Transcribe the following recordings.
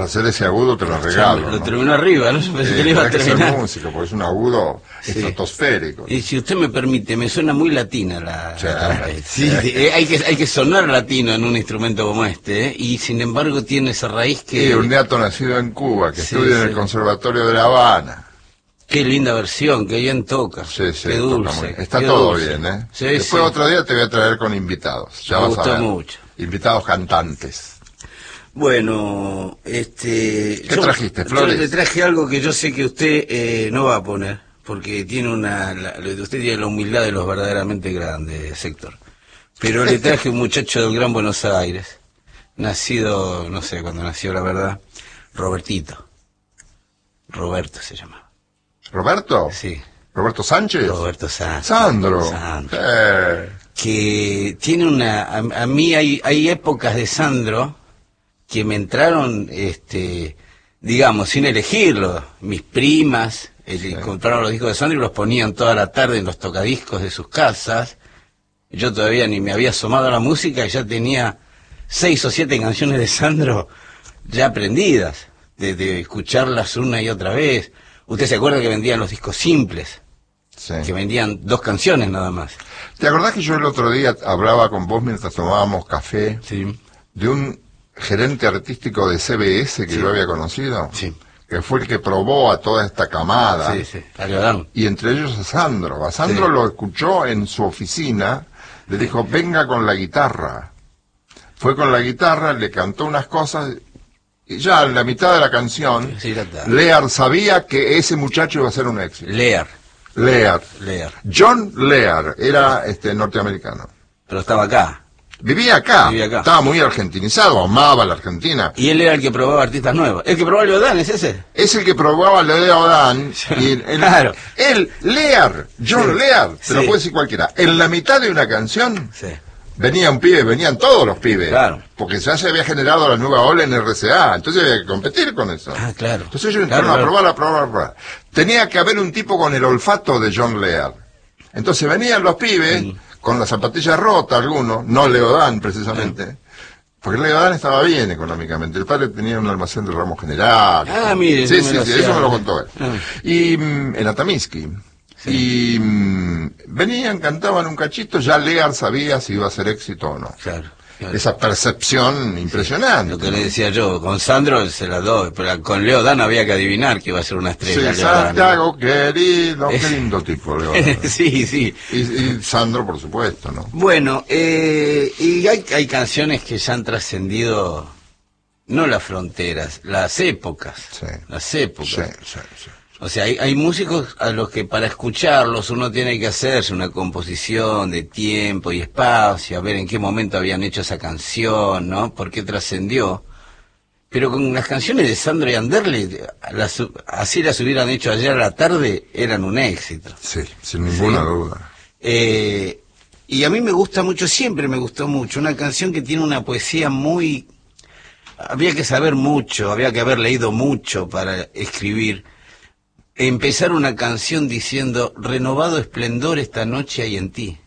hacer ese agudo te lo regalo. Lo terminó arriba, ¿no? Pensé que le iba a terminar. Es músico, porque es un agudo estratosférico. Y si usted me permite, me suena muy latina la raíz. Sí, hay que sonar latino en un instrumento como este, y sin embargo tiene esa raíz que... Sí, un neato nacido en Cuba, que estudia en el Conservatorio de La Habana. Qué linda versión, qué bien toca. Sí, qué dulce. Está todo bien, ¿eh? Sí, después otro día te voy a traer con invitados. Ya me vas gustó a ver. Mucho. Invitados cantantes. Bueno, ¿Qué trajiste, Flores? Yo le traje algo que yo sé que usted no va a poner, porque tiene usted tiene la humildad de los verdaderamente grandes, Héctor. Pero le traje un muchacho del Gran Buenos Aires, nacido, no sé cuándo nació, la verdad, Robertito. Roberto se llamaba. ¿Roberto? Sí. ¿Roberto Sánchez? Roberto Sánchez. Sandro. Que tiene a mí hay épocas de Sandro que me entraron, digamos, sin elegirlo. Mis primas compraron los discos de Sandro y los ponían toda la tarde en los tocadiscos de sus casas. Yo todavía ni me había asomado a la música y ya tenía 6 o 7 canciones de Sandro ya aprendidas, de escucharlas una y otra vez. ¿Usted se acuerda que vendían los discos simples? Sí. Que vendían 2 canciones nada más. ¿Te acordás que yo el otro día hablaba con vos mientras tomábamos café? Sí. De un gerente artístico de CBS que yo había conocido, que fue el que probó a toda esta camada, y entre ellos a Sandro lo escuchó en su oficina, le dijo, venga con la guitarra, fue con la guitarra, le cantó unas cosas, y ya en la mitad de la canción, Lear sabía que ese muchacho iba a ser un éxito. Lear. John Lear, era norteamericano. Pero estaba acá. Vivía acá, estaba muy argentinizado, amaba la Argentina. Y él era el que probaba artistas nuevos. ¿El que probaba Leodán es ese? Es el que probaba Leodán. Claro. John Lear, te lo puede decir cualquiera. En la mitad de una canción, venía un pibe, venían todos los pibes. Claro. Porque ya se había generado la nueva ola en RCA, entonces había que competir con eso. Claro. Entonces ellos entraron a probar. Tenía que haber un tipo con el olfato de John Lear. Entonces venían los pibes... con las zapatillas rotas algunos, no Leodán precisamente, porque Leodán estaba bien económicamente, el padre tenía un almacén del ramo general. Mire. Sí, eso me lo contó él. Y en Atamisqui. Y venían, cantaban un cachito, ya Lear sabía si iba a ser éxito o no. Claro. Esa percepción impresionante. Lo que le decía yo, con Sandro se la doy, pero con Leodán había que adivinar que iba a ser una estrella. Sí, Santiago, querido, qué lindo tipo, Leodán. Sí. Y Sandro, por supuesto, ¿no? Bueno, y hay canciones que ya han trascendido, no las fronteras, las épocas. Las épocas. Sí. O sea, hay músicos a los que para escucharlos uno tiene que hacerse una composición de tiempo y espacio, a ver en qué momento habían hecho esa canción, ¿no? Por qué trascendió. Pero con las canciones de Sandro y Anderle, así las hubieran hecho ayer a la tarde, eran un éxito. Sí, sin ninguna duda. Y a mí me gusta mucho, siempre me gustó mucho, una canción que tiene una poesía muy... Había que saber mucho, había que haber leído mucho para escribir. Empezar una canción diciendo, renovado esplendor esta noche hay en ti.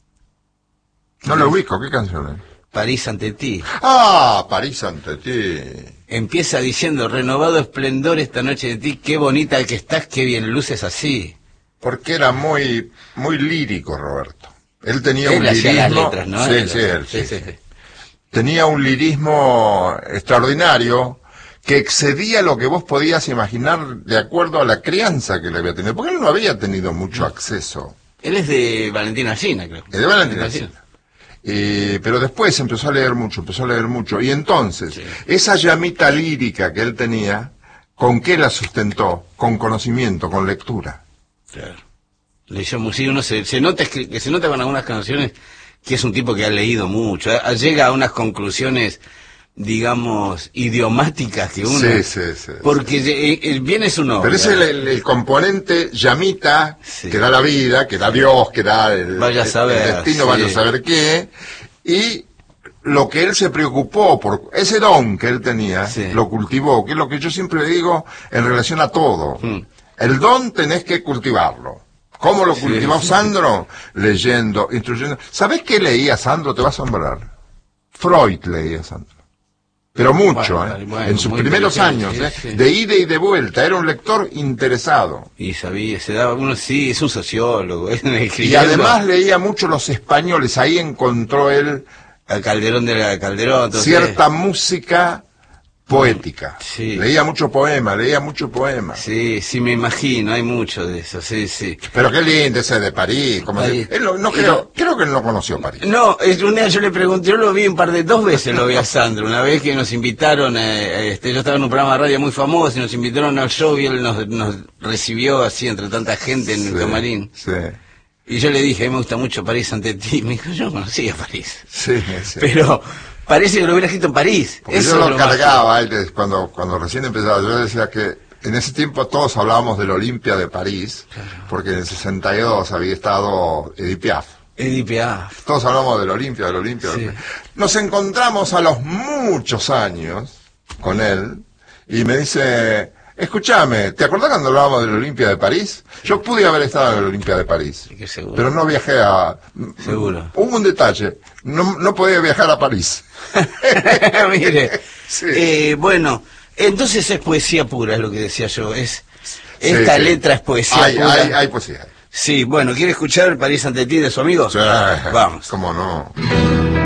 No lo ubico, ¿qué canción es? París ante ti. París ante ti. Empieza diciendo, renovado esplendor esta noche de ti, qué bonita que estás, qué bien luces así. Porque era muy lírico, Roberto. Él tenía un lirismo... Las letras, ¿no? Sí. Tenía un lirismo extraordinario, que excedía lo que vos podías imaginar de acuerdo a la crianza que le había tenido, porque él no había tenido mucho acceso. Él es de Valentina Alsina, creo. Es de Valentina Alsina. Pero después empezó a leer mucho, y entonces, esa llamita lírica que él tenía, ¿con qué la sustentó? Con conocimiento, con lectura. Claro. Leyó música, uno se nota con algunas canciones que es un tipo que ha leído mucho, llega a unas conclusiones, digamos, idiomáticas que uno... Sí. Porque viene su nombre. Pero ese es el componente llamita que da la vida, que da Dios, que da el destino, vaya a saber qué, y lo que él se preocupó por ese don que él tenía, lo cultivó, que es lo que yo siempre digo en relación a todo. El don tenés que cultivarlo. ¿Cómo lo cultivó Sandro? Leyendo, instruyendo. ¿Sabés qué leía Sandro? Te va a asombrar. Freud leía Sandro. Pero mucho, en sus primeros años, sí. De ida y de vuelta, era un lector interesado. Y sabía, se daba uno, sí, es un sociólogo. Y además leía mucho los españoles, ahí encontró él al Calderón Calderón. Entonces, cierta música poética. Sí. Leía mucho poema. Sí, sí, me imagino, hay mucho de eso, sí. Pero qué lindo ese de París. Creo que él no conoció París. No, un día yo le pregunté, yo lo vi dos veces lo vi a Sandro. Una vez que nos invitaron, yo estaba en un programa de radio muy famoso y nos invitaron al show y él nos recibió así entre tanta gente en el camarín. Sí. Y yo le dije, a mí me gusta mucho París ante ti. Me dijo, yo no conocía París. Sí. Pero parece que lo hubiera escrito en París. Porque eso yo lo cargaba cuando recién empezaba. Yo decía que en ese tiempo todos hablábamos del Olimpia de París, claro, porque en el 62 había estado Edith Piaf. Todos hablamos del Olimpia. Sí. Nos encontramos a los muchos años con él y me dice... Escúchame, ¿te acordás cuando hablábamos del Olimpia de París? Yo pude haber estado en el Olimpia de París, pero no viajé a... Seguro. Hubo un detalle, no podía viajar a París. Mire, sí. Bueno, entonces es poesía pura, es lo que decía yo. Esta letra es poesía pura. Hay poesía. Sí, bueno, ¿quiere escuchar París ante ti de su amigo? Sí, vamos. ¿Cómo no?